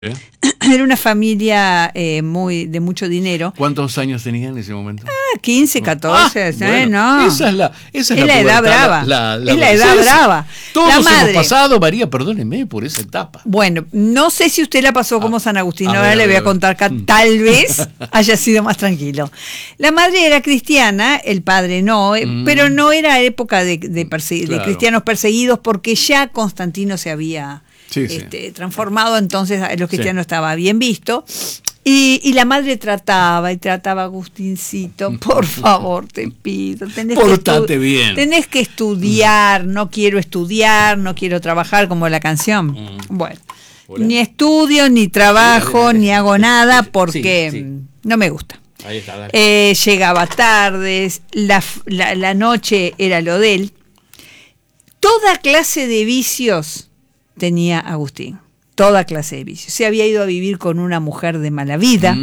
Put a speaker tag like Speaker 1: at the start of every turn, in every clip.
Speaker 1: ¿Eh?
Speaker 2: Era una familia de mucho dinero.
Speaker 1: ¿Cuántos años tenía en ese momento?
Speaker 2: 15, 14,
Speaker 1: bueno,
Speaker 2: no.
Speaker 1: Esa es la
Speaker 2: edad brava. Es la edad brava.
Speaker 1: Todos hemos pasado, María, perdóneme por esa etapa.
Speaker 2: Bueno, no sé si usted la pasó como San Agustín, ahora le voy a contar que tal vez haya sido más tranquilo. La madre era cristiana, el padre no, pero no era época de cristianos perseguidos, porque ya Constantino se había transformado, entonces los cristianos estaba bien visto. Y la madre trataba Agustincito, por favor, te pido,
Speaker 1: Pórtate bien.
Speaker 2: Tenés que estudiar, no quiero trabajar, como la canción. Bueno, ni estudio, ni trabajo, ni hago nada porque no me gusta.
Speaker 1: Ahí está,
Speaker 2: llegaba tardes, la noche era lo de él. Toda clase de vicios tenía Agustín. Toda clase de vicios. Se había ido a vivir con una mujer de mala vida,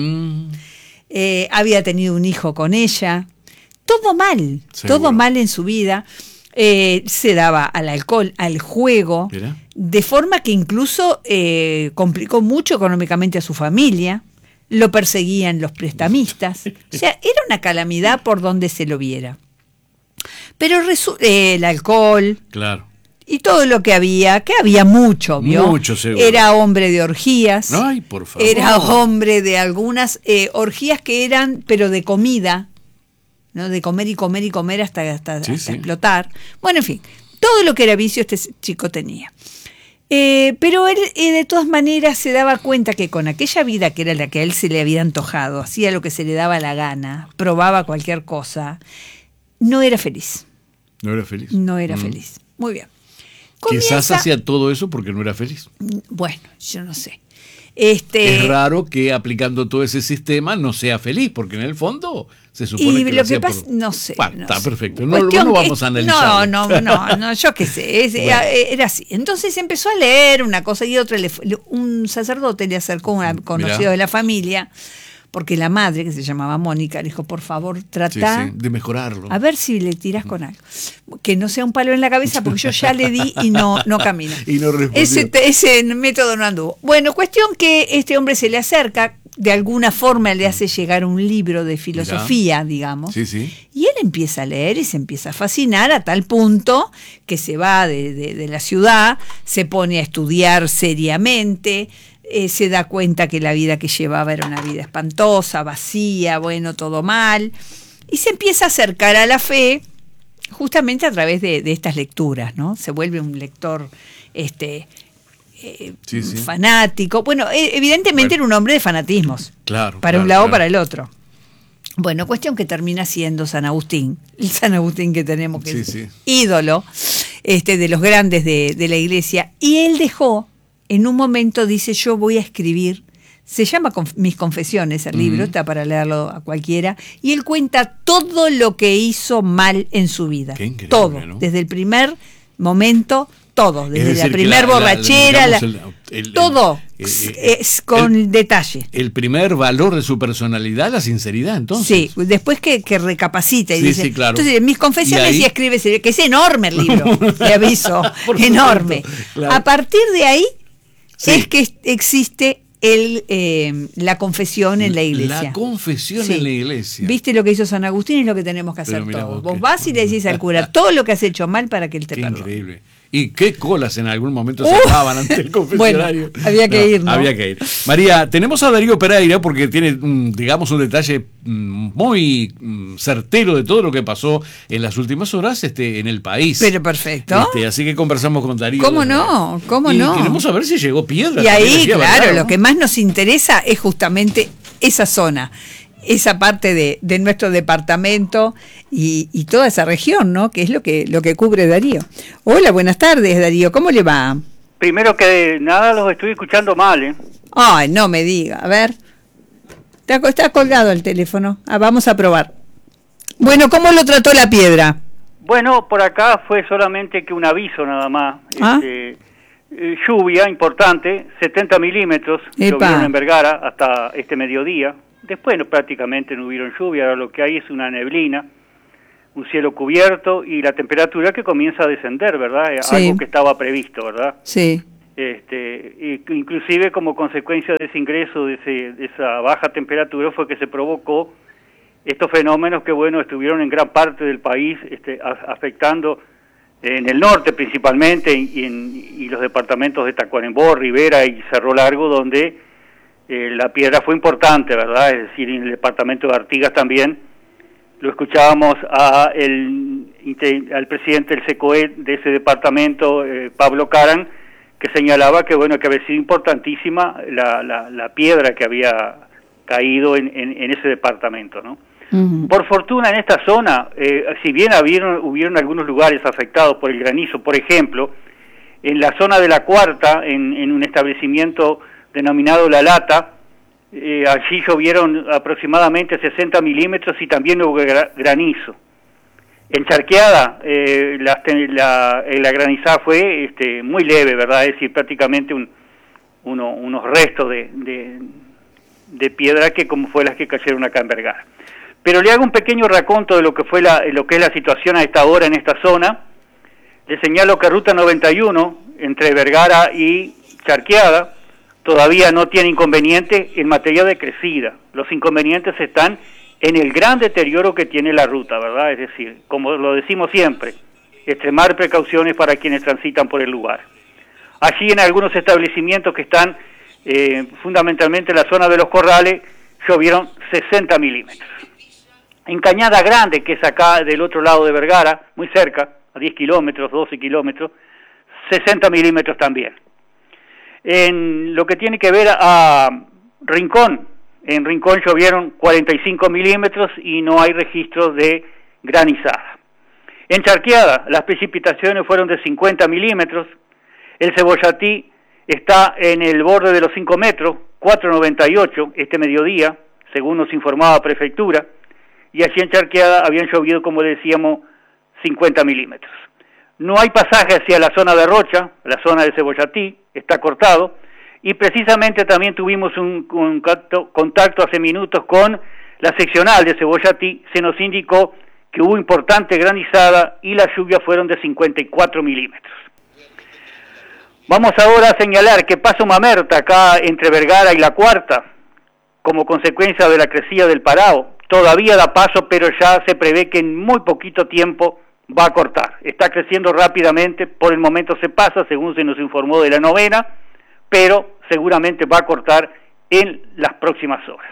Speaker 2: había tenido un hijo con ella, todo mal, todo mal en su vida. Se daba al alcohol, al juego, de forma que incluso complicó mucho económicamente a su familia, lo perseguían los prestamistas, o sea, era una calamidad por donde se lo viera. Pero el alcohol...
Speaker 1: Claro.
Speaker 2: Y todo lo que había mucho, ¿vio?
Speaker 1: Mucho, seguro.
Speaker 2: Era hombre de orgías.
Speaker 1: Ay, por favor.
Speaker 2: Era hombre de algunas orgías que eran, pero de comida, ¿no? De comer y comer y comer hasta explotar. Bueno, en fin, todo lo que era vicio este chico tenía. Pero él, de todas maneras, se daba cuenta que con aquella vida que era la que a él se le había antojado, hacía lo que se le daba la gana, probaba cualquier cosa, no era feliz.
Speaker 1: No era feliz.
Speaker 2: No era feliz. Muy bien.
Speaker 1: Quizás hacía todo eso porque no era feliz.
Speaker 2: Bueno, yo no sé.
Speaker 1: Es raro que aplicando todo ese sistema no sea feliz, porque en el fondo se supone que lo hacía
Speaker 2: no sé.
Speaker 1: Bueno, está perfecto. No vamos a analizar.
Speaker 2: No, yo qué sé. Era así. Entonces empezó a leer una cosa y otra. Un sacerdote le acercó a un conocido de la familia, porque la madre, que se llamaba Mónica, le dijo, por favor, trata
Speaker 1: de mejorarlo.
Speaker 2: A ver si le tirás con algo. Que no sea un palo en la cabeza, porque yo ya le di y no camina.
Speaker 1: Y no respondió.
Speaker 2: Ese método no anduvo. Bueno, cuestión que este hombre se le acerca, de alguna forma le hace llegar un libro de filosofía, digamos.
Speaker 1: Sí, sí.
Speaker 2: Y él empieza a leer y se empieza a fascinar a tal punto que se va de la ciudad, se pone a estudiar seriamente. Se da cuenta que la vida que llevaba era una vida espantosa, vacía, bueno, todo mal, y se empieza a acercar a la fe justamente a través de estas lecturas, ¿no? Se vuelve un lector fanático. Bueno, evidentemente era un hombre de fanatismos, para un lado o para el otro. Bueno, cuestión que termina siendo San Agustín, el San Agustín que tenemos, que es ídolo de los grandes de la iglesia, y él dejó... En un momento dice, yo voy a escribir, se llama Mis Confesiones, el libro, está para leerlo a cualquiera, y él cuenta todo lo que hizo mal en su vida.
Speaker 1: Qué increíble,
Speaker 2: todo,
Speaker 1: ¿no?
Speaker 2: Desde el primer momento, todo, desde
Speaker 1: la
Speaker 2: primer borrachera, todo es con detalle.
Speaker 1: El primer valor de su personalidad, la sinceridad, entonces.
Speaker 2: Sí, después que recapacita y dice,
Speaker 1: claro.
Speaker 2: Entonces, Mis Confesiones, y escribe, que es enorme el libro, le aviso, enorme. Claro. A partir de ahí, es que existe la confesión en la iglesia.
Speaker 1: La confesión en la iglesia.
Speaker 2: ¿Viste lo que hizo San Agustín? Es lo que tenemos que hacer todos. Vos vas y le decís al cura todo lo que has hecho mal para que él te perdone. Increíble.
Speaker 1: Y qué colas en algún momento se daban ante el confesionario.
Speaker 2: Bueno, había que ir, ¿no?
Speaker 1: Había que ir. María, tenemos a Darío Pereira porque tiene, digamos, un detalle muy certero de todo lo que pasó en las últimas horas en el país.
Speaker 2: Pero perfecto.
Speaker 1: Así que conversamos con Darío.
Speaker 2: ¿Cómo no? ¿Cómo no?
Speaker 1: Queremos saber si llegó piedra.
Speaker 2: Y ahí, claro, lo que más nos interesa es justamente esa zona, esa parte de nuestro departamento y toda esa región, ¿no? Que es lo que cubre Darío. Hola, buenas tardes, Darío, ¿cómo le va?
Speaker 3: Primero que nada los estoy escuchando mal, ¿eh?
Speaker 2: Ay, no me diga, a ver. Está colgado el teléfono. Vamos a probar. Bueno, ¿cómo lo trató la piedra?
Speaker 3: Bueno, por acá fue solamente que un aviso nada más. Lluvia importante, 70 milímetros, llovieron en Vergara hasta este mediodía. Después prácticamente no hubieron lluvia, ahora lo que hay es una neblina, un cielo cubierto y la temperatura que comienza a descender, ¿verdad?
Speaker 2: Sí.
Speaker 3: Algo que estaba previsto, ¿verdad?
Speaker 2: Sí.
Speaker 3: Inclusive como consecuencia de ese ingreso, de esa baja temperatura, fue que se provocó estos fenómenos que, bueno, estuvieron en gran parte del país afectando en el norte principalmente y los departamentos de Tacuarembó, Rivera y Cerro Largo, donde la piedra fue importante, ¿verdad? Es decir, en el departamento de Artigas también. Lo escuchábamos al presidente del SECOE de ese departamento, Pablo Caran, que señalaba que, bueno, que había sido importantísima la piedra que había caído en ese departamento, ¿no? Uh-huh. Por fortuna en esta zona, si bien hubieron algunos lugares afectados por el granizo, por ejemplo, en la zona de la Cuarta, en un establecimiento denominado La Lata, allí llovieron aproximadamente 60 milímetros y también hubo granizo. En Charqueada, la granizada fue muy leve, ¿verdad? Es decir, prácticamente unos restos de piedra que como fue las que cayeron acá en Vergara. Pero le hago un pequeño raconto de lo que es la situación a esta hora en esta zona. Le señalo que Ruta 91, entre Vergara y Charqueada, todavía no tiene inconveniente en materia de crecida. Los inconvenientes están en el gran deterioro que tiene la ruta, ¿verdad? Es decir, como lo decimos siempre, extremar precauciones para quienes transitan por el lugar. Allí en algunos establecimientos que están fundamentalmente en la zona de los Corrales, llovieron 60 milímetros. En Cañada Grande, que es acá del otro lado de Vergara, muy cerca, a 10 kilómetros, 12 kilómetros, 60 milímetros también. En lo que tiene que ver a Rincón, en Rincón llovieron 45 milímetros y no hay registros de granizada. En Charqueada, las precipitaciones fueron de 50 milímetros. El Cebollatí está en el borde de los 5 metros, 4,98 este mediodía, según nos informaba Prefectura. Y allí en Charqueada habían llovido, como decíamos, 50 milímetros. No hay pasaje hacia la zona de Rocha, la zona de Cebollatí, está cortado. Y precisamente también tuvimos un contacto hace minutos con la seccional de Cebollatí. Se nos indicó que hubo importante granizada y las lluvias fueron de 54 milímetros. Vamos ahora a señalar que Paso Mamerta, acá entre Vergara y La Cuarta, como consecuencia de la crecida del Parao, todavía da paso, pero ya se prevé que en muy poquito tiempo va a cortar. Está creciendo rápidamente, por el momento se pasa, según se nos informó de la novena, pero seguramente va a cortar en las próximas horas.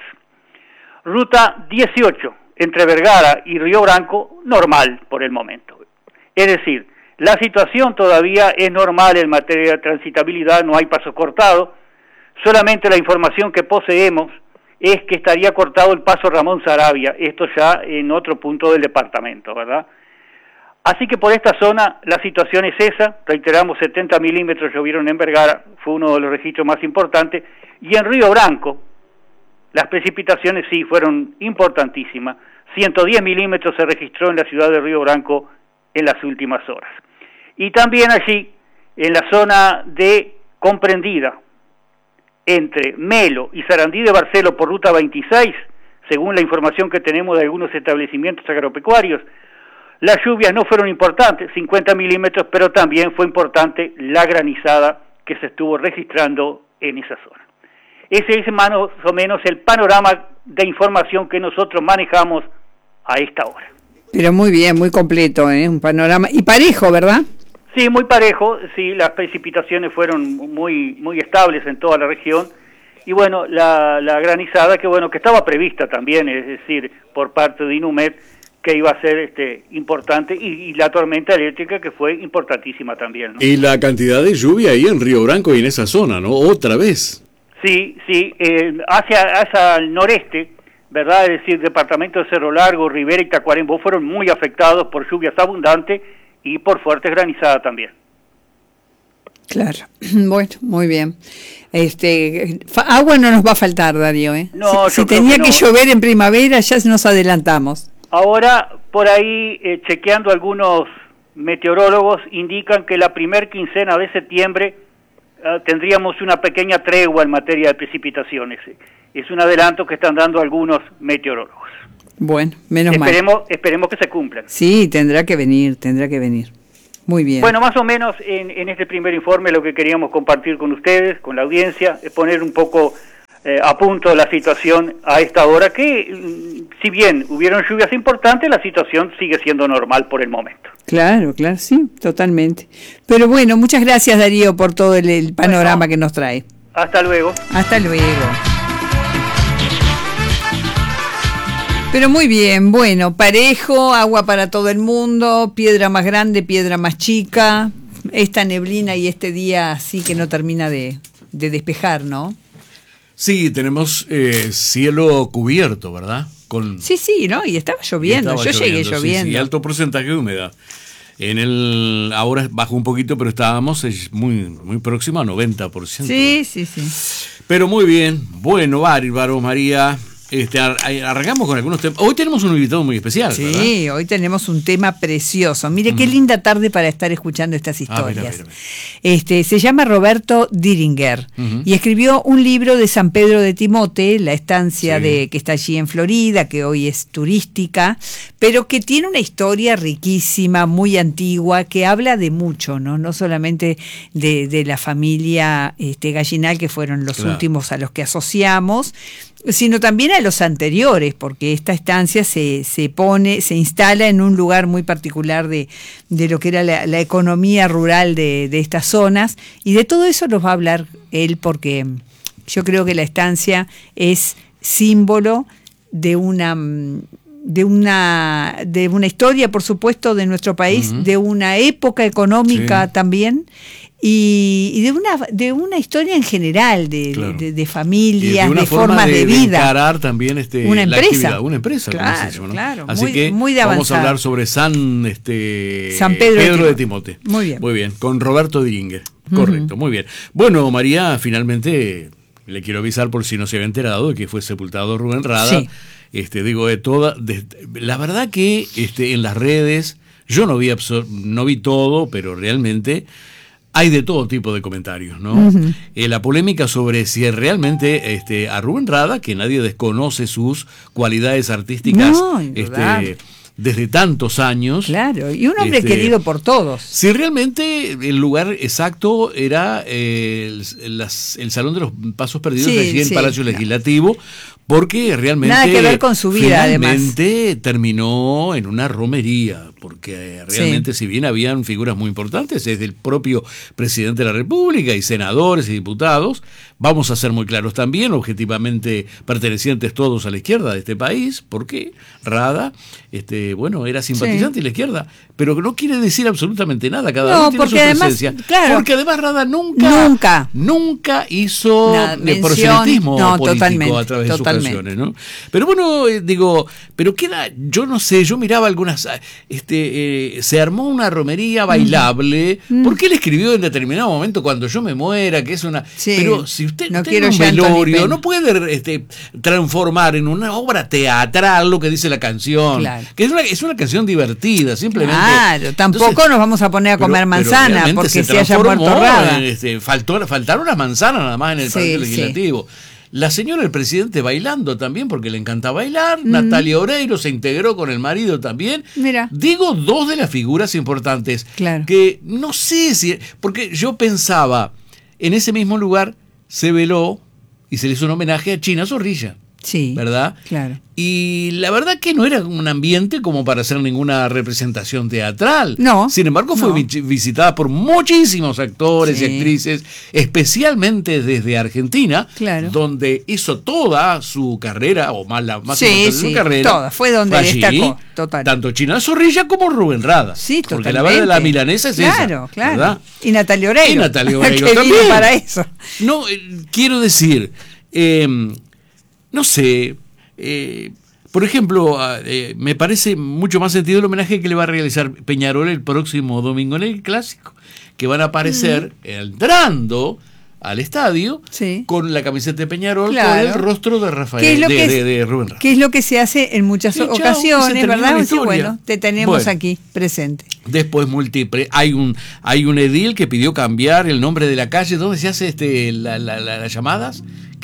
Speaker 3: Ruta 18, entre Vergara y Río Branco, normal por el momento. Es decir, la situación todavía es normal en materia de transitabilidad, no hay paso cortado, solamente la información que poseemos es que estaría cortado el paso Ramón Saravia, esto ya en otro punto del departamento, ¿verdad? Así que por esta zona la situación es esa, reiteramos, 70 milímetros llovieron en Vergara, fue uno de los registros más importantes, y en Río Branco las precipitaciones sí fueron importantísimas, 110 milímetros se registró en la ciudad de Río Branco en las últimas horas. Y también allí, en la zona de comprendida entre Melo y Sarandí de Barcelo por Ruta 26, según la información que tenemos de algunos establecimientos agropecuarios, las lluvias no fueron importantes, 50 milímetros, pero también fue importante la granizada que se estuvo registrando en esa zona. Ese es más o menos el panorama de información que nosotros manejamos a esta hora.
Speaker 2: Pero muy bien, muy completo, un panorama. Y parejo, ¿verdad?
Speaker 3: Sí, muy parejo, sí, las precipitaciones fueron muy estables en toda la región. Y bueno, la granizada que estaba prevista también, es decir, por parte de Inumet, que iba a ser importante, y la tormenta eléctrica que fue importantísima también, ¿no?
Speaker 1: Y la cantidad de lluvia ahí en Río Branco y en esa zona, ¿no? Otra vez.
Speaker 3: Sí, hacia el noreste, ¿verdad? Es decir, departamento de Cerro Largo, Rivera y Tacuarembó fueron muy afectados por lluvias abundantes y por fuertes granizadas también.
Speaker 2: Claro, bueno, muy bien. Agua no nos va a faltar, Darío, ¿eh?
Speaker 3: No,
Speaker 2: si tenía que llover en primavera, ya nos adelantamos.
Speaker 3: Ahora, por ahí, chequeando algunos meteorólogos, indican que la primer quincena de septiembre tendríamos una pequeña tregua en materia de precipitaciones. Es un adelanto que están dando algunos meteorólogos.
Speaker 2: Bueno, menos mal.
Speaker 3: Esperemos que se cumplan.
Speaker 2: Sí, tendrá que venir. Muy bien.
Speaker 3: Bueno, más o menos en este primer informe lo que queríamos compartir con ustedes, con la audiencia, es poner un poco a punto la situación a esta hora, que si bien hubieron lluvias importantes, la situación sigue siendo normal por el momento.
Speaker 2: Claro, sí, totalmente. Pero bueno, muchas gracias, Darío, por todo el panorama que nos trae.
Speaker 3: Hasta luego.
Speaker 2: Hasta luego. Pero muy bien, bueno, parejo, agua para todo el mundo, piedra más grande, piedra más chica, esta neblina y este día así que no termina de despejar, ¿no?
Speaker 1: Sí, tenemos cielo cubierto, ¿verdad?
Speaker 2: Sí, ¿no? Y estaba lloviendo, llegué lloviendo.
Speaker 1: Sí, alto porcentaje de humedad. Ahora bajó un poquito, pero estábamos muy, muy próximo a 90%.
Speaker 2: Sí.
Speaker 1: Pero muy bien, bueno, bárbaro, María. Arrancamos con algunos temas. Hoy tenemos un invitado muy especial,
Speaker 2: sí,
Speaker 1: ¿verdad?
Speaker 2: Hoy tenemos un tema precioso. Mire, qué linda tarde para estar escuchando estas historias.
Speaker 1: Mira.
Speaker 2: Se llama Roberto Diringer y escribió un libro de San Pedro de Timote, la estancia que está allí en Florida, que hoy es turística, pero que tiene una historia riquísima, muy antigua, que habla de mucho, no solamente de la familia Gallinal, que fueron los últimos a los que asociamos, sino también a los anteriores, porque esta estancia se instala en un lugar muy particular de lo que era la economía rural de estas zonas, y de todo eso nos va a hablar él, porque yo creo que la estancia es símbolo de una historia, por supuesto, de nuestro país, de una época económica también, y de una historia en general de familias, de formas de vida.
Speaker 1: De encarar también
Speaker 2: una empresa,
Speaker 1: ¿no?
Speaker 2: Claro,
Speaker 1: así que
Speaker 2: muy
Speaker 1: vamos a hablar sobre San Pedro de Timote.
Speaker 2: Muy bien,
Speaker 1: con Roberto Diringer. Correcto, muy bien. Bueno, María, finalmente le quiero avisar, por si no se había enterado, de que fue sepultado Rubén Rada.
Speaker 2: Sí.
Speaker 1: La verdad que en las redes yo no vi todo, pero realmente hay de todo tipo de comentarios, ¿no? La polémica sobre si realmente a Rubén Rada, que nadie desconoce sus cualidades artísticas desde tantos años.
Speaker 2: Claro, y un hombre querido por todos.
Speaker 1: Si realmente el lugar exacto era el Salón de los Pasos Perdidos, allí en Palacio Legislativo, porque realmente
Speaker 2: nada que ver con su vida,
Speaker 1: finalmente terminó en una romería, porque realmente si bien habían figuras muy importantes, desde el propio presidente de la República y senadores y diputados, vamos a ser muy claros también, objetivamente pertenecientes todos a la izquierda de este país, porque Rada era simpatizante de la izquierda, pero no quiere decir absolutamente nada, cada uno tiene su presencia. Porque además Rada nunca hizo proselitismo político a través de sus canciones, ¿no? Pero bueno, pero queda, yo no sé, yo miraba algunas, se armó una romería bailable, porque él escribió en determinado momento, cuando yo me muera, que es una... Pero si usted
Speaker 2: no
Speaker 1: tiene un velorio, no puede transformar en una obra teatral lo que dice la canción, que es una canción divertida, simplemente.
Speaker 2: Claro, tampoco nos vamos a poner a comer manzana porque se haya muerto Rada.
Speaker 1: Faltaron las manzanas nada más en el Palacio Legislativo. La señora del presidente bailando también, porque le encanta bailar. Natalia Oreiro se integró con el marido también.
Speaker 2: Mira.
Speaker 1: Digo, dos de las figuras importantes. Que no sé si... Porque yo pensaba, en ese mismo lugar se veló y se le hizo un homenaje a China Zorrilla.
Speaker 2: Sí,
Speaker 1: ¿verdad?
Speaker 2: Claro.
Speaker 1: Y la verdad que no era un ambiente como para hacer ninguna representación teatral.
Speaker 2: No.
Speaker 1: Sin embargo, fue visitada por muchísimos actores y actrices, especialmente desde Argentina, donde hizo toda su carrera, o más su carrera.
Speaker 2: Toda, fue donde destacó. Total.
Speaker 1: Tanto China Zorrilla como Rubén Rada.
Speaker 2: Sí, totalmente.
Speaker 1: Porque la verdad de la milanesa es esa.
Speaker 2: Claro.
Speaker 1: ¿verdad?
Speaker 2: Y Natalia Oreiro.
Speaker 1: Que
Speaker 2: también. Para eso.
Speaker 1: No, quiero decir... no sé, por ejemplo, me parece mucho más sentido el homenaje que le va a realizar Peñarol el próximo domingo en el Clásico, que van a aparecer entrando al estadio con la camiseta de Peñarol, con el rostro de Rafael, de Rubén Rada.
Speaker 2: Que es lo que se hace en muchas ocasiones, ¿verdad? Bueno, te tenemos aquí presente.
Speaker 1: Después múltiple, hay un edil que pidió cambiar el nombre de la calle donde se hace las llamadas,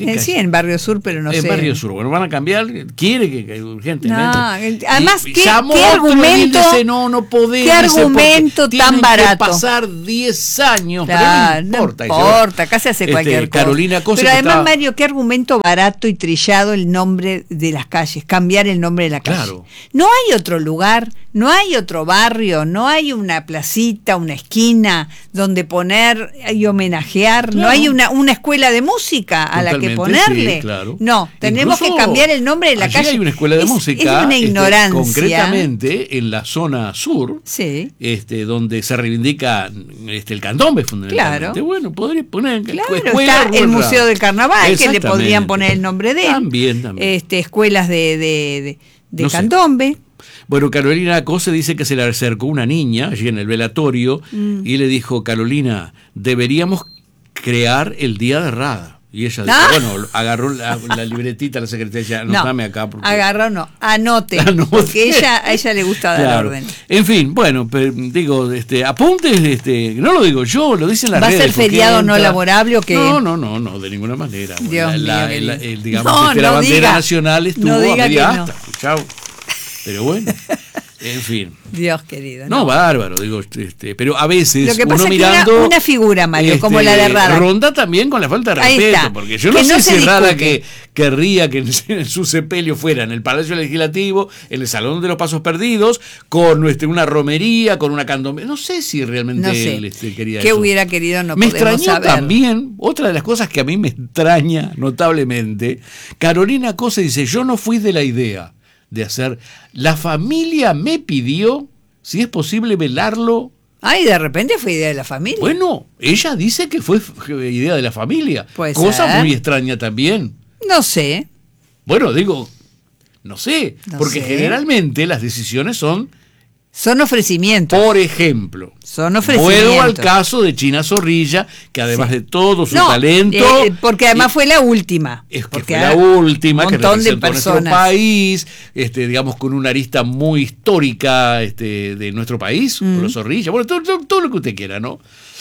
Speaker 1: ¿Qué calle?
Speaker 2: Sí, en Barrio Sur, pero no sé.
Speaker 1: En Barrio Sur. Bueno, van a cambiar. Quiere que urgentemente.
Speaker 2: No, además, ¿qué argumento?
Speaker 1: Dice, no podemos.
Speaker 2: ¿Qué argumento tan barato?
Speaker 1: Que pasar 10 años.
Speaker 2: Claro,
Speaker 1: pero no importa.
Speaker 2: No importa, acá se hace cualquier cosa.
Speaker 1: Carolina Cosa.
Speaker 2: Pero además, Mario, qué argumento barato y trillado el nombre de las calles, cambiar el nombre de la calle.
Speaker 1: Claro.
Speaker 2: No hay otro lugar, no hay otro barrio, no hay una placita, una esquina donde poner y homenajear, claro. No hay una escuela de música a la que ponerle.
Speaker 1: Sí, claro.
Speaker 2: No, tenemos
Speaker 1: incluso
Speaker 2: que cambiar el nombre de la calle.
Speaker 1: Hay una escuela de música.
Speaker 2: Es una ignorancia.
Speaker 1: Concretamente en la zona sur,
Speaker 2: sí.
Speaker 1: Donde se reivindica el candombe fundamentalmente.
Speaker 2: Claro.
Speaker 1: Bueno, podría poner
Speaker 2: claro, está el Museo del Carnaval, que le podrían poner el nombre de él.
Speaker 1: También.
Speaker 2: Escuelas de candombe.
Speaker 1: Bueno, Carolina Cosa dice que se le acercó una niña allí en el velatorio y le dijo, Carolina, deberíamos crear el Día de Rada. Y ella dijo, bueno, agarró la libretita, la secretaria, anotame acá. Porque...
Speaker 2: Agarró anote, porque a ella le gusta dar orden.
Speaker 1: En fin, bueno, digo, apuntes, no lo digo yo, lo dicen las redes.
Speaker 2: ¿Va a ser feriado no laborable o qué?
Speaker 1: No, de ninguna manera.
Speaker 2: Dios
Speaker 1: digamos, la bandera nacional estuvo a media asta. Chau. Pero bueno, en fin.
Speaker 2: Dios querido.
Speaker 1: No, bárbaro, digo, pero a veces
Speaker 2: lo que
Speaker 1: uno
Speaker 2: pasa
Speaker 1: mirando...
Speaker 2: Es que una figura, Mario, como la de Rada.
Speaker 1: Ronda también con la falta de respeto, porque yo no sé si Rada que querría que en su sepelio fuera en el Palacio Legislativo, en el Salón de los Pasos Perdidos, con una romería, con una candombe. No sé si realmente él quería
Speaker 2: ¿Qué
Speaker 1: eso.
Speaker 2: Hubiera querido? No
Speaker 1: me
Speaker 2: podemos
Speaker 1: extrañó
Speaker 2: saber.
Speaker 1: También, otra de las cosas que a mí me extraña notablemente, Carolina Cosa dice, yo no fui de la idea de hacer, la familia me pidió si es posible velarlo.
Speaker 2: Ay, de repente fue idea de la familia.
Speaker 1: Bueno, ella dice que fue idea de la familia.
Speaker 2: Puede
Speaker 1: cosa
Speaker 2: ser.
Speaker 1: Muy extraña también.
Speaker 2: No sé.
Speaker 1: Bueno, digo, no sé, porque generalmente las decisiones son
Speaker 2: ofrecimientos.
Speaker 1: Por ejemplo,
Speaker 2: son ofrecimientos.
Speaker 1: Vuelvo al caso de China Zorrilla, que además de todo su talento...
Speaker 2: porque además fue la última.
Speaker 1: Es que fue la última que representó nuestro país, digamos, con una arista muy histórica de nuestro país, por los Zorrilla, bueno, todo lo que usted quiera, ¿no?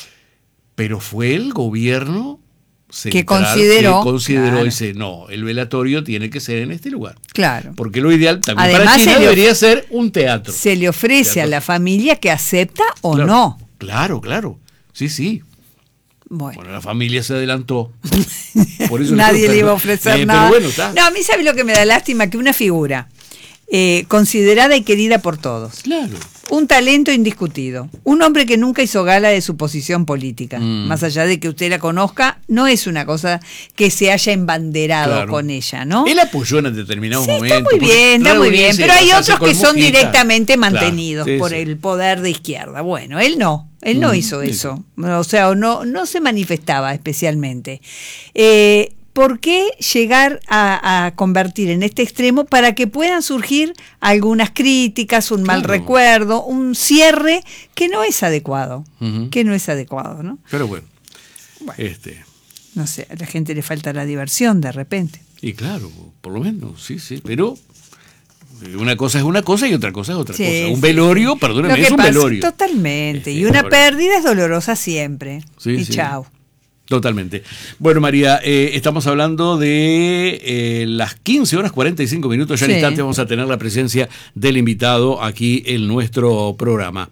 Speaker 1: Pero fue el gobierno central
Speaker 2: que consideró
Speaker 1: claro. Dice, no, el velatorio tiene que ser en este lugar.
Speaker 2: Claro.
Speaker 1: Porque lo ideal también
Speaker 2: además,
Speaker 1: para China debería ser un teatro.
Speaker 2: Se le ofrece a la familia que acepta o
Speaker 1: claro,
Speaker 2: no.
Speaker 1: Claro. Sí. Bueno, la familia se adelantó.
Speaker 2: Por eso nadie le iba a ofrecer nada. Bueno, no, a mí sabe lo que me da lástima, que una figura considerada y querida por todos.
Speaker 1: Claro.
Speaker 2: Un talento indiscutido. Un hombre que nunca hizo gala de su posición política. Más allá de que usted la conozca, no es una cosa que se haya embanderado con ella, ¿no?
Speaker 1: Él apoyó en determinados momentos.
Speaker 2: Está muy bien. Pero hay otros que son directamente mantenidos por el poder de izquierda. Bueno, él no. Él no hizo eso. O sea, no se manifestaba especialmente. ¿Por qué llegar a convertir en este extremo para que puedan surgir algunas críticas, un mal recuerdo, un cierre que no es adecuado? Que no es adecuado, ¿no?
Speaker 1: Pero bueno.
Speaker 2: No sé, a la gente le falta la diversión de repente.
Speaker 1: Y claro, por lo menos, sí. Pero una cosa es una cosa y otra cosa es otra cosa. Un velorio, perdóneme, es un velorio.
Speaker 2: Totalmente. Y una pérdida es dolorosa siempre. Y chao.
Speaker 1: Totalmente. Bueno, María, estamos hablando de las 15 horas 45 minutos. Ya en instante vamos a tener la presencia del invitado aquí en nuestro programa.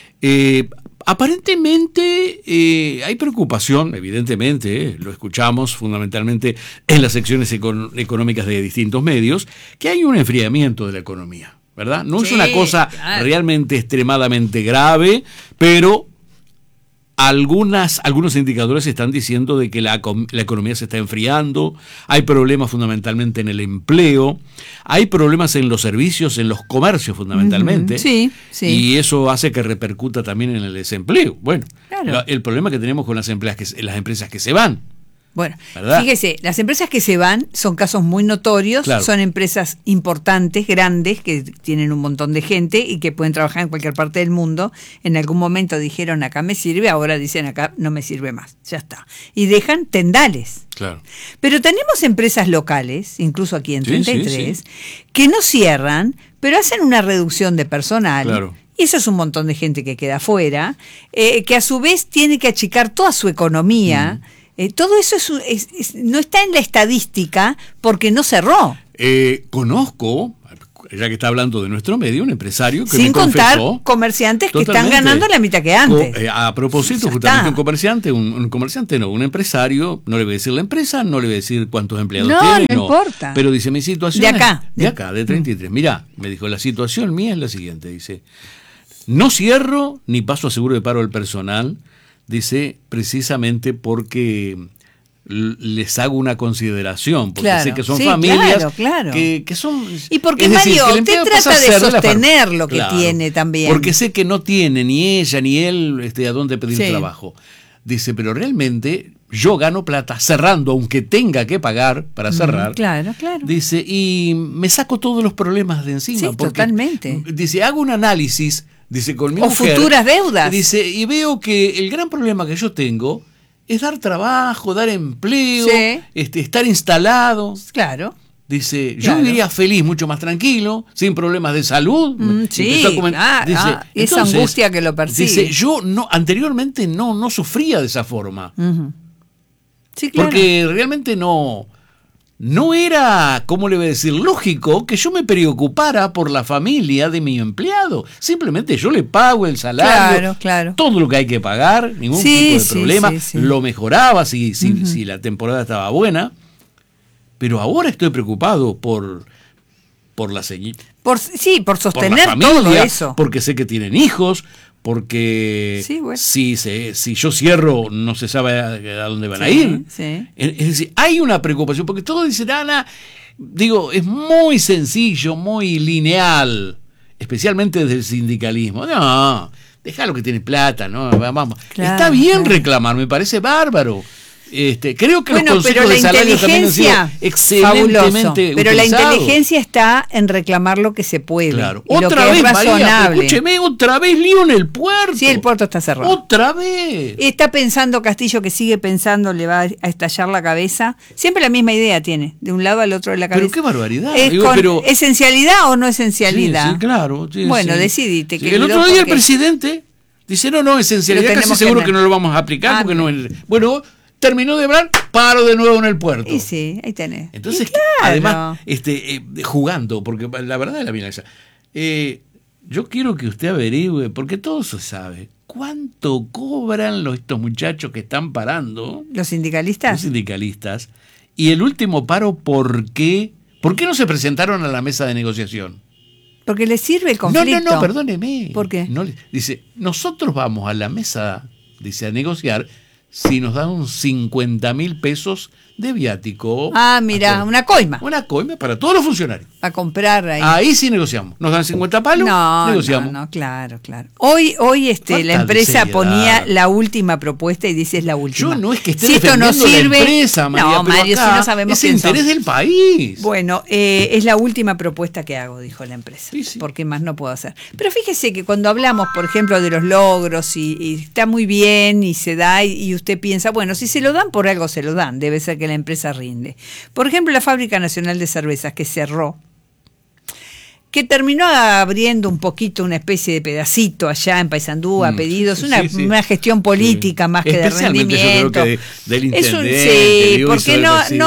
Speaker 1: Aparentemente hay preocupación, evidentemente, lo escuchamos fundamentalmente en las secciones económicas de distintos medios, que hay un enfriamiento de la economía, ¿verdad? No es una cosa realmente extremadamente grave, pero... Algunos indicadores están diciendo de que la economía se está enfriando, hay problemas fundamentalmente en el empleo, hay problemas en los servicios, en los comercios fundamentalmente,
Speaker 2: sí.
Speaker 1: Y eso hace que repercuta también en el desempleo. Bueno, el problema que tenemos con las empresas que se van.
Speaker 2: Bueno,
Speaker 1: ¿verdad?
Speaker 2: Fíjese, las empresas que se van son casos muy notorios, son empresas importantes, grandes, que tienen un montón de gente y que pueden trabajar en cualquier parte del mundo. En algún momento dijeron acá me sirve, ahora dicen acá no me sirve más, ya está. Y dejan tendales.
Speaker 1: Claro.
Speaker 2: Pero tenemos empresas locales, incluso aquí en 33, que no cierran, pero hacen una reducción de personal.
Speaker 1: Claro.
Speaker 2: Y eso es un montón de gente que queda afuera, que a su vez tiene que achicar toda su economía. Todo eso no está en la estadística porque no cerró.
Speaker 1: Conozco, ya que está hablando de nuestro medio, un empresario que
Speaker 2: sin
Speaker 1: me confesó,
Speaker 2: contar comerciantes que están ganando la mitad que antes.
Speaker 1: A propósito, justamente un empresario, no le voy a decir la empresa, no le voy a decir cuántos empleados tiene,
Speaker 2: no importa.
Speaker 1: Pero dice, mi situación
Speaker 2: de acá,
Speaker 1: de 33. Mirá, me dijo, la situación mía es la siguiente, dice, no cierro ni paso a seguro de paro del personal, dice, precisamente porque les hago una consideración, porque sé que son familias que son...
Speaker 2: Y porque, Mario, usted trata de sostener lo que tiene también.
Speaker 1: Porque sé que no tiene ni ella ni él a dónde pedir trabajo. Dice, pero realmente yo gano plata cerrando, aunque tenga que pagar para cerrar.
Speaker 2: Claro.
Speaker 1: Dice, y me saco todos los problemas de encima.
Speaker 2: Sí, porque, totalmente.
Speaker 1: Dice, hago un análisis, dice, con mi
Speaker 2: mujer. O futuras deudas.
Speaker 1: Dice, y veo que el gran problema que yo tengo es dar trabajo, dar empleo, estar instalado.
Speaker 2: Claro.
Speaker 1: Dice, yo viviría feliz, mucho más tranquilo, sin problemas de salud.
Speaker 2: Esa angustia que lo persigue.
Speaker 1: Dice, yo anteriormente no sufría de esa forma.
Speaker 2: Sí, claro.
Speaker 1: Porque realmente no era, ¿cómo le voy a decir? Lógico que yo me preocupara por la familia de mi empleado. Simplemente yo le pago el salario, todo lo que hay que pagar, ningún tipo de problema. Lo mejoraba si la temporada estaba buena. Pero ahora estoy preocupado por la señora.
Speaker 2: Por sostener
Speaker 1: por la familia,
Speaker 2: todo eso.
Speaker 1: Porque sé que tienen hijos, porque si yo cierro no se sabe a dónde van a ir. Es decir, hay una preocupación, porque todos dicen, Ana, es muy sencillo, muy lineal, especialmente desde el sindicalismo. No, deja lo que tiene plata, ¿no? Vamos. Está bien reclamar, me parece bárbaro. Creo que los consejos de salario también han sido excelentemente
Speaker 2: pero
Speaker 1: utilizados.
Speaker 2: La inteligencia está en reclamar lo que se puede.
Speaker 1: Claro. Otra vez, María, escúcheme, otra vez lío en el puerto.
Speaker 2: Sí, el puerto está cerrado.
Speaker 1: Otra vez.
Speaker 2: Está pensando Castillo, que sigue pensando, le va a estallar la cabeza. Siempre la misma idea tiene, de un lado al otro de la cabeza.
Speaker 1: Pero qué barbaridad.
Speaker 2: ¿Esencialidad o no esencialidad?
Speaker 1: Sí, claro.
Speaker 2: Bueno, decidite.
Speaker 1: El otro día el presidente dice, no, esencialidad casi seguro que no lo vamos a aplicar, porque no es... Bueno... Terminó de hablar, paro de nuevo en el puerto.
Speaker 2: Y sí, ahí tenés.
Speaker 1: Entonces, además, jugando, porque la verdad es la milanesa. Yo quiero que usted averigüe, porque todo se sabe, ¿cuánto cobran estos muchachos que están parando?
Speaker 2: ¿Los sindicalistas?
Speaker 1: Los sindicalistas. Y el último paro, ¿por qué? ¿Por qué no se presentaron a la mesa de negociación?
Speaker 2: Porque les sirve el conflicto.
Speaker 1: No, perdóneme.
Speaker 2: ¿Por qué?
Speaker 1: Dice, nosotros vamos a la mesa, a negociar, si nos dan 50.000 pesos de viático.
Speaker 2: Mira, una coima.
Speaker 1: Una coima para todos los funcionarios.
Speaker 2: Para comprar ahí.
Speaker 1: Ahí sí negociamos. Nos dan 50 palos, negociamos.
Speaker 2: No, claro. Hoy la empresa ponía la última propuesta y dice es la última.
Speaker 1: Yo no es que esté defendiendo la empresa, María,
Speaker 2: no, Mario, si no sabemos
Speaker 1: es el interés del país.
Speaker 2: Bueno, es la última propuesta que hago, dijo la empresa.
Speaker 1: Sí.
Speaker 2: Porque más no puedo hacer. Pero fíjese que cuando hablamos, por ejemplo, de los logros y está muy bien y se da y usted piensa, bueno, si se lo dan por algo se lo dan, debe ser que la empresa rinde. Por ejemplo, la Fábrica Nacional de Cervezas, que cerró, que terminó abriendo un poquito una especie de pedacito allá en Paysandú a pedidos, una gestión política más que de rendimiento.
Speaker 1: Yo creo que del intendente,
Speaker 2: porque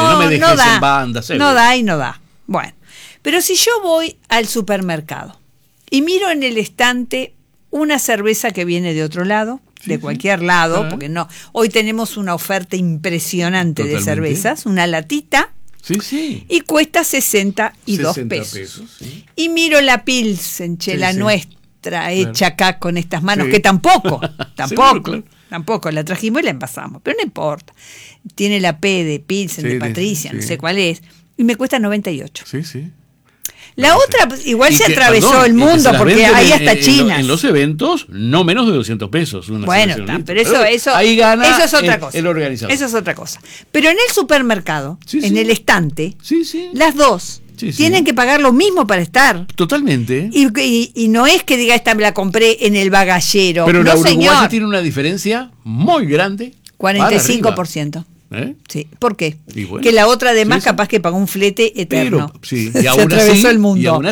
Speaker 2: no da. Bueno, pero si yo voy al supermercado y miro en el estante una cerveza que viene de otro lado, de cualquier lado, porque no, hoy tenemos una oferta impresionante de cervezas, una latita, y cuesta 62 pesos. Y miro la Pilsen, la nuestra, hecha acá con estas manos, que tampoco, la trajimos y la envasamos, pero no importa. Tiene la P de Pilsen, de Patricia, no sé cuál es, y me cuesta 98. La otra igual se atravesó el mundo porque hay hasta chinas.
Speaker 1: En los eventos, no menos de 200 pesos.
Speaker 2: Bueno, pero eso
Speaker 1: ahí gana
Speaker 2: eso es otra cosa.
Speaker 1: El organizador.
Speaker 2: Eso es otra cosa. Pero en el supermercado, en el estante, las dos tienen que pagar lo mismo para estar.
Speaker 1: Totalmente.
Speaker 2: Y no es que diga, esta me la compré en el bagallero.
Speaker 1: Pero la uruguaya tiene una diferencia muy grande.
Speaker 2: 45%. Sí, ¿por qué? Bueno, que la otra además capaz que pagó un flete eterno.
Speaker 1: Y aún
Speaker 2: atravesó el mundo.
Speaker 1: Y aún así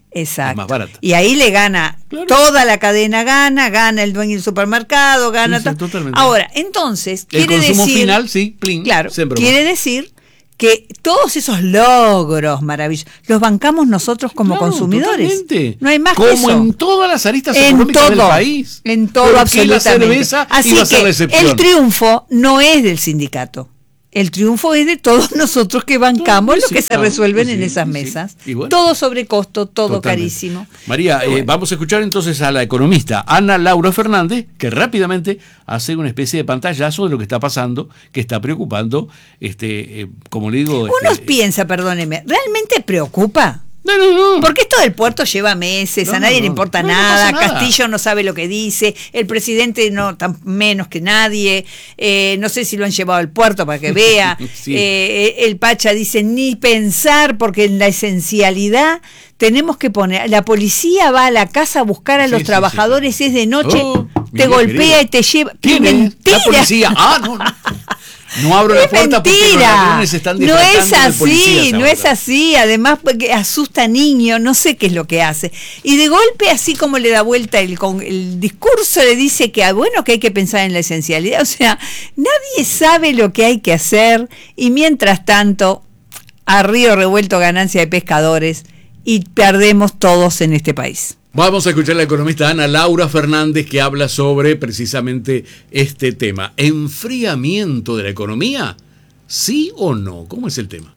Speaker 2: Exacto.
Speaker 1: Es más barata.
Speaker 2: Y ahí le gana, claro, toda la cadena gana el dueño del supermercado, gana
Speaker 1: sí, totalmente.
Speaker 2: Ahora, entonces,
Speaker 1: el
Speaker 2: quiere
Speaker 1: consumo
Speaker 2: decir,
Speaker 1: final, sí, plin,
Speaker 2: claro, quiere decir que todos esos logros maravillosos los bancamos nosotros como consumidores.
Speaker 1: Totalmente.
Speaker 2: No hay más
Speaker 1: como
Speaker 2: que eso.
Speaker 1: En todas las aristas económicas del país.
Speaker 2: En todo, absolutamente.
Speaker 1: La cerveza
Speaker 2: así
Speaker 1: iba a ser
Speaker 2: que
Speaker 1: la excepción.
Speaker 2: El triunfo no es del sindicato. El triunfo es de todos nosotros que bancamos lo que se resuelven en esas mesas. Bueno, todo sobre costo, todo totalmente carísimo.
Speaker 1: María, bueno, vamos a escuchar entonces a la economista Ana Laura Fernández, que rápidamente hace una especie de pantallazo de lo que está pasando, que está preocupando, como le digo...
Speaker 2: Uno piensa, perdóneme, ¿realmente preocupa?
Speaker 1: No.
Speaker 2: Porque esto del puerto lleva meses, a nadie le importa nada, Castillo no sabe lo que dice, el presidente no tan menos que nadie, no sé si lo han llevado al puerto para que vea, sí. El Pacha dice ni pensar, porque en la esencialidad tenemos que poner, la policía va a la casa a buscar a los trabajadores, es de noche, te golpea y te lleva.
Speaker 1: ¿Quién es? La policía. No. No abro la puerta porque los ladrones están disfrazando de policías ahora.
Speaker 2: No es así, además porque asusta a niños, no sé qué es lo que hace. Y de golpe, así como le da vuelta el discurso, le dice que que hay que pensar en la esencialidad. O sea, nadie sabe lo que hay que hacer y mientras tanto, a río revuelto ganancia de pescadores y perdemos todos en este país.
Speaker 1: Vamos a escuchar a la economista Ana Laura Fernández, que habla sobre precisamente este tema. ¿Enfriamiento de la economía? ¿Sí o no? ¿Cómo es el tema?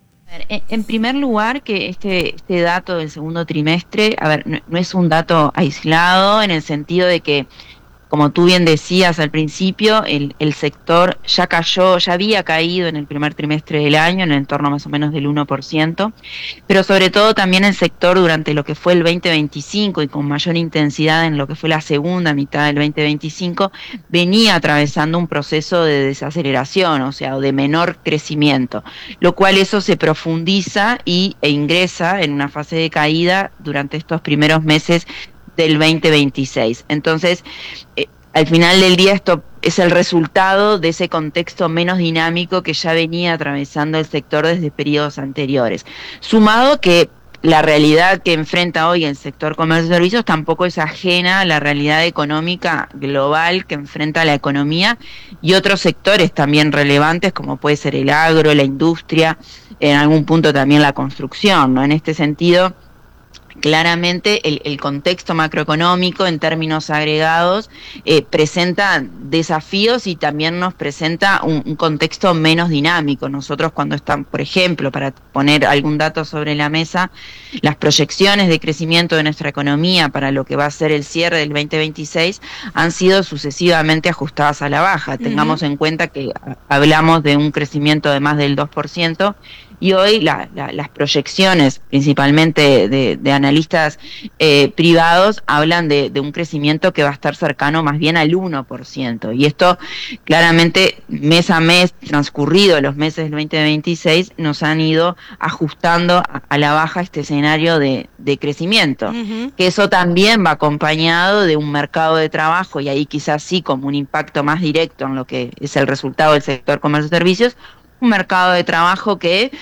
Speaker 4: En primer lugar, que este dato del segundo trimestre, no es un dato aislado en el sentido de que, como tú bien decías al principio, el sector ya había caído en el primer trimestre del año, en el entorno más o menos del 1%, pero sobre todo también el sector durante lo que fue el 2025 y con mayor intensidad en lo que fue la segunda mitad del 2025, venía atravesando un proceso de desaceleración, o de menor crecimiento, lo cual eso se profundiza e ingresa en una fase de caída durante estos primeros meses del 2026. Entonces, al final del día esto es el resultado de ese contexto menos dinámico que ya venía atravesando el sector desde periodos anteriores. Sumado que la realidad que enfrenta hoy el sector comercio y servicios tampoco es ajena a la realidad económica global que enfrenta la economía y otros sectores también relevantes como puede ser el agro, la industria, en algún punto también la construcción, ¿no? En este sentido, claramente el contexto macroeconómico en términos agregados presenta desafíos y también nos presenta un contexto menos dinámico. Nosotros cuando están, por ejemplo, para poner algún dato sobre la mesa, las proyecciones de crecimiento de nuestra economía para lo que va a ser el cierre del 2026 han sido sucesivamente ajustadas a la baja. Tengamos en cuenta que hablamos de un crecimiento de más del 2%, y hoy las proyecciones, principalmente de analistas privados, hablan de un crecimiento que va a estar cercano más bien al 1%. Y esto, claramente, mes a mes, transcurrido los meses del 2026, nos han ido ajustando a la baja este escenario de crecimiento. Que eso también va acompañado de un mercado de trabajo, y ahí quizás sí como un impacto más directo en lo que es el resultado del sector comercio y servicios, un mercado de trabajo que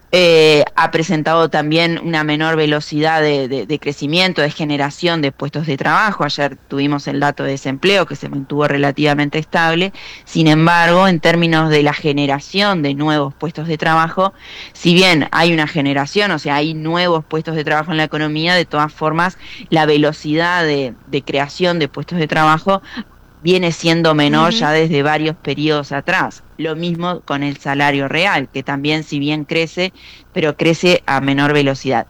Speaker 4: ha presentado también una menor velocidad de crecimiento, de generación de puestos de trabajo. Ayer tuvimos el dato de desempleo que se mantuvo relativamente estable. Sin embargo, en términos de la generación de nuevos puestos de trabajo, si bien hay una generación, hay nuevos puestos de trabajo en la economía, de todas formas la velocidad de creación de puestos de trabajo viene siendo menor ya desde varios periodos atrás. Lo mismo con el salario real, que también, si bien crece, pero crece a menor velocidad.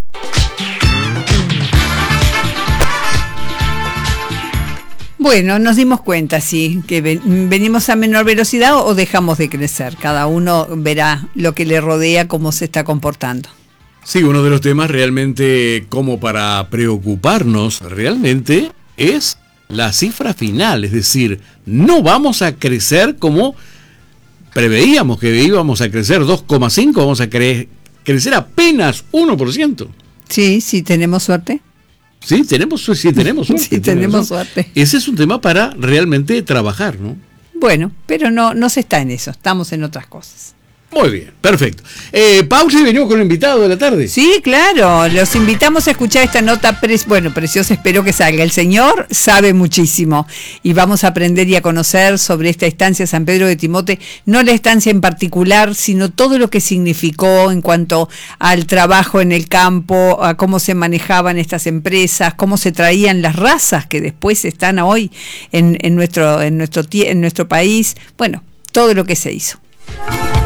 Speaker 2: Bueno, nos dimos cuenta, sí, que venimos a menor velocidad o dejamos de crecer. Cada uno verá lo que le rodea, cómo se está comportando.
Speaker 1: Sí, uno de los temas realmente como para preocuparnos realmente es la cifra final, es decir, no vamos a crecer como preveíamos que íbamos a crecer 2,5, vamos a crecer apenas 1%.
Speaker 2: Sí, tenemos suerte.
Speaker 1: Sí, tenemos suerte.
Speaker 2: Sí, tenemos suerte.
Speaker 1: Ese es un tema para realmente trabajar, ¿no?
Speaker 2: Bueno, pero no se está en eso, estamos en otras cosas.
Speaker 1: Muy bien, perfecto. Pausa y venimos con un invitado de la tarde.
Speaker 2: Sí, claro, los invitamos a escuchar esta nota, preciosa, espero que salga. El señor sabe muchísimo y vamos a aprender y a conocer sobre esta estancia San Pedro de Timote, no la estancia en particular, sino todo lo que significó en cuanto al trabajo en el campo, a cómo se manejaban estas empresas, cómo se traían las razas que después están hoy en nuestro país, bueno, todo lo que se hizo.